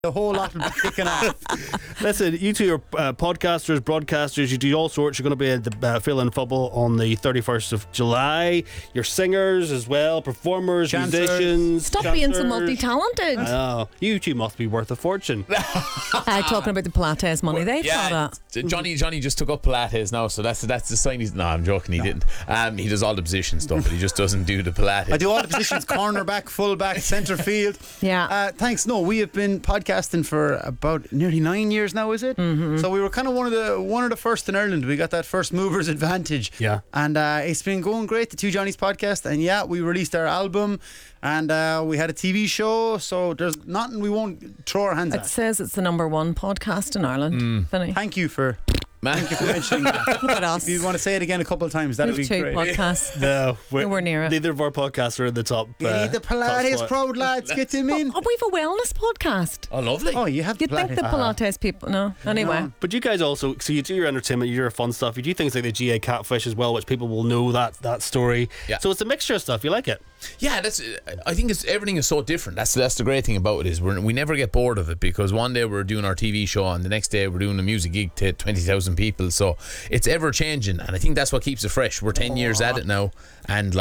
The whole lot will be kicking off. Listen, you two are podcasters, broadcasters. You do all sorts. You're going to be at the Phil and Fubble on the 31st of July. You're singers as well, performers, Chancers. musicians. Stop being so multi-talented. Oh, you two must be worth a fortune. Talking about the Pilates money, they thought that. Johnny just took up Pilates now, so that's the sign. No, I'm joking. He didn't. He does all the position stuff, but he just doesn't do the Pilates. I do all the positions: cornerback, fullback, centre field. Yeah. Thanks. No, we have been podcasting for about nearly 9 years now. Is it? Mm-hmm. So we were kind of one of the first in Ireland. We got that first movers advantage. Yeah. And it's been going great. The Two Johnnies podcast, and yeah, we released our album, and we had a TV show. So there's nothing we won't throw our hands It at. says it's the number one podcast in Ireland. Vinny. Thank you for Man. mentioning that. Look at us. If you want to say it again a couple of times, that'd be Two great. podcasts. No, Nowhere near it. Neither of our podcasts are in the top. You need the top Pilates spot. crowd, lads. Get them in. Oh, we've a wellness podcast. Oh, lovely. Oh, you have the You'd think the Pilates people. No. Anyway. No. But you guys also, so you do your entertainment, you do your fun stuff, you do things like the GA Catfish as well, which people will know that story. Yeah. So it's a mixture of stuff. You like it? Yeah, I think everything is so different. That's the great thing about it is we never get bored of it, because one day we're doing our TV show and the next day we're doing a music gig to 20,000 people. So it's ever changing, and I think that's what keeps it fresh. We're 10 years at it now, and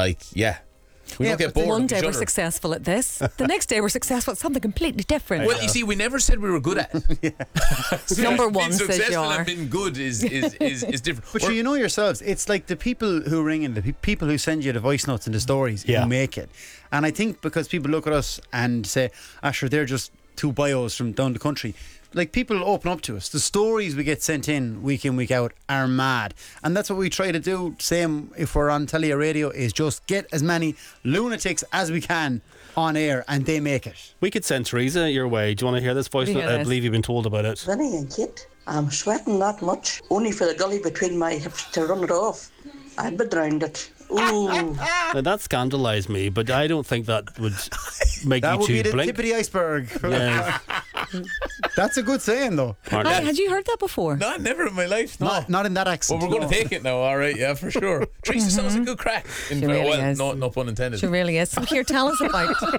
we don't get bored. One of day each we're other. successful at this. The next day we're successful at something completely different. Well, you see, we never said we were good at it. Number Being one says you successful are. and being good is different. But sure, you know yourselves, it's like the people who ring in, the people who send you the voice notes and the stories Yeah. who make it. And I think because people look at us and say, sure, they're just two bios from down the country. Like, people open up to us. The stories we get sent in, week week out, are mad. And that's what we try to do, same if we're on telly or radio, is just get as many lunatics as we can on air, and they make it. We could send Teresa your way. Do you want to hear this voice? We hear I this. believe you've been told about it. Vinny and Kit, I'm sweating not much, only for the gully between my hips to run it off. I'd be drowned it. Ooh. Now, that scandalised me, but I don't think that would make That you would be two the blink. tip of the iceberg. Yeah. That's a good saying, though. Hey, had you heard that before? No, never in my life. No. Not in that Well, accent. we're going to no. take it now, all right, yeah, for sure. Teresa sounds a good crack. She really is. No pun intended. She really is. So here, tell us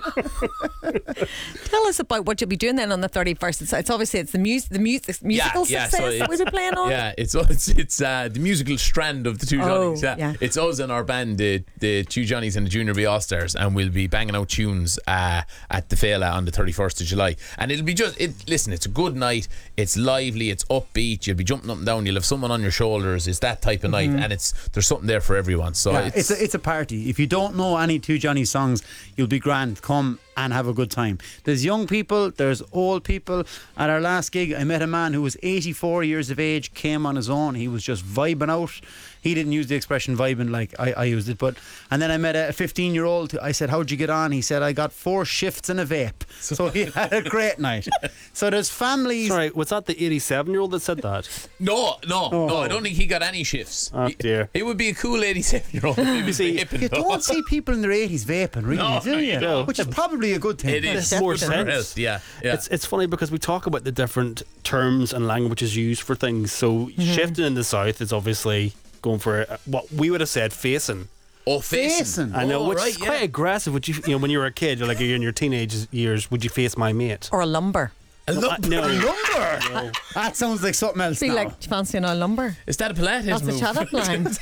about what you'll be doing then on the 31st. It's obviously the musical success that we'll be playing on. Yeah, it's the musical strand of the Two Johnnies. yeah. It's us and our band, the Two Johnnies and the Junior B All Stars, and we'll be banging out tunes at the Fela on the 31st of July. And it'll be listen, it's a good night. It's lively. It's upbeat. You'll be jumping up and down. You'll have someone on your shoulders. It's that type of night, and there's something there for everyone. So Yeah, it's a party. If you don't know any Two Johnny songs, you'll be grand. Come and have a good time. There's young people, there's old people. At our last gig, I met a man who was 84 years of age, came on his own. He was just vibing out. He didn't use the expression vibing like I used it, and then I met a 15-year-old. I said, how'd you get on? He said, I got 4 shifts and a vape. So he had a great night. So there's families. Sorry, was that the 87-year-old that said that? No, I don't think he got any shifts. Oh, dear. He would be a cool 87-year-old if he was hipping. You don't see people in their 80s vaping, really, No, do you? you don't. Which is probably a good thing. It is More good for sense. health, yeah. It's funny because we talk about the different terms and languages used for things. So shifting in the south is obviously going for what we would have said facing. Oh, facing. Facing. I know, Oh, which right, is quite yeah. aggressive. Would you know, when you were a kid, you're like you're in your teenage years, would you face my mate? Or a lumber. A lumber. No. Lumber. That sounds like something else Be now. like, do you fancy an oil lumber? Is that a Pilates That's move? the chat-up line.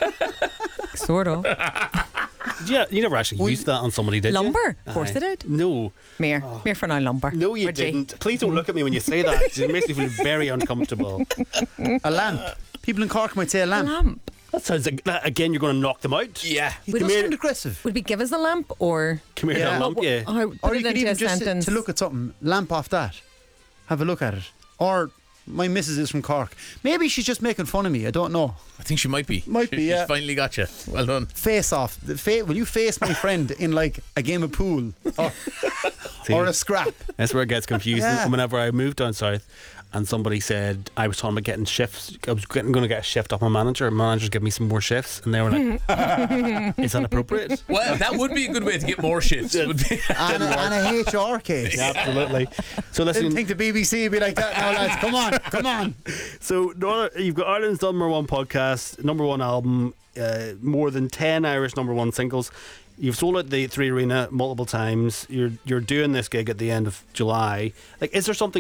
Sort of. Yeah, you never actually used that on somebody, did Lumber? you? Of course I did. No. Mere for an oil lumber. No, you Would you? didn't. Please don't look at me when you say that. It makes me feel very uncomfortable. A lamp. People in Cork might say a lamp. Lamp. That sounds like, again, you're going to knock them out. Yeah. It Would does you- sound aggressive. Would we give us a lamp or Come here, Yeah. little lump, yeah. how, Or put you it could into even a just sentence? to look at something, lamp off that. Have a look at it. Or my missus is from Cork. Maybe she's just making fun of me. I don't know. I think she might be. Might be, yeah. She's finally got you. Well done. Face off. Will you face my friend in like a game of pool or a scrap? That's where it gets confusing. Yeah. Whenever I moved down south and somebody said I was talking about getting shifts, I was going to get a shift off my manager. My manager's give me some more shifts, and they were like, "Is that appropriate?" Well, that would be a good way to get more shifts. Would be. And a HR case. Yeah, absolutely. So I didn't listen. think the BBC would be like that now, lads. Come on. So you've got Ireland's #1 podcast, #1 album, more than 10 Irish #1 singles. You've sold out the 3 Arena multiple times. You're doing this gig at the end of July. Like, is there something